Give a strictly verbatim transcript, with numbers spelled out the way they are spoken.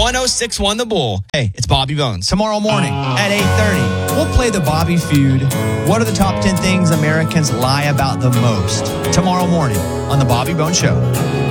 one oh six one The Bull. Hey, it's Bobby Bones. Tomorrow morning at eight thirty, we'll play the Bobby Feud. What are the top ten things Americans lie about the most? Tomorrow morning on The Bobby Bones Show.